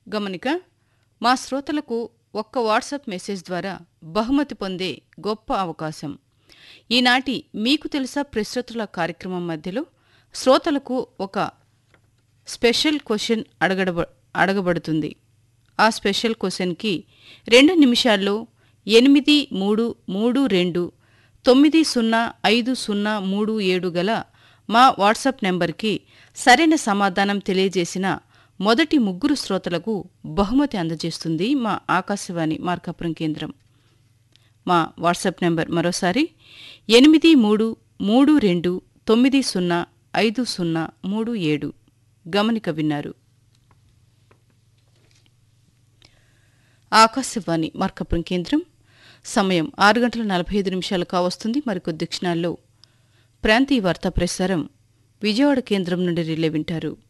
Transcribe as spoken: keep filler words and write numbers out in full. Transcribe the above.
గమనిక, మా శ్రోతలకు ఒక్క వాట్సాప్ మెసేజ్ ద్వారా బహుమతి పొందే గొప్ప అవకాశం. ఈనాటి మీకు తెలుసా ప్రశ్నోత్తరాల కార్యక్రమం మధ్యలో శ్రోతలకు ఒక స్పెషల్ క్వశ్చన్ అడగడబ అడగబడుతుంది. ఆ స్పెషల్ క్వశ్చన్కి రెండు నిమిషాల్లో ఎనిమిది మూడు మూడు రెండు తొమ్మిది సున్నా ఐదు సున్నా మూడు ఏడు గల మా వాట్సాప్ నెంబర్కి సరైన సమాధానం తెలియజేసిన మొదటి ముగ్గురు శ్రోతలకు బహుమతి అందజేస్తుంది మా ఆకాశవాణి మార్కాపురం కేంద్రం. మా వాట్సాప్ నెంబర్ మరోసారి ఎనిమిది మూడు మూడు రెండు తొమ్మిది సున్నా ఐదు సున్నా మూడు ఏడు. గమనిక విన్నారు. ఆకాశవాణి మార్కాపురం కేంద్రం. సమయం ఆరు గంటల నలభై ఐదు నిమిషాలు కావస్తుంది. మరికొద్ది క్షణాల్లో ప్రాంతీయ వార్తా ప్రసారం విజయవాడ కేంద్రం నుండి రిలే వింటారు.